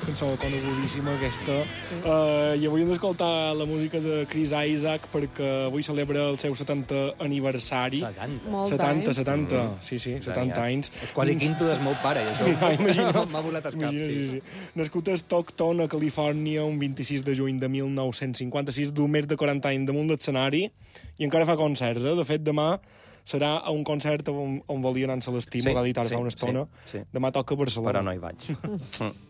cançó conegudíssima aquesta. I avui hem d'escoltar la música de Chris Isaak perquè avui celebra el seu 70 aniversari. 70. Sí, 70 anys. És quasi quinto del meu pare, i això m'ha volat el cap, sí. Nascut a Stockton, a Califòrnia, un 26 de juny de 1956, d'un més de 40 anys damunt l'escenari, i encara fa concerts, De fet, demà serà a un concert on volia anar-se l'Estim, va editar fa una estona. Demà toca a Barcelona. Però no hi vaig.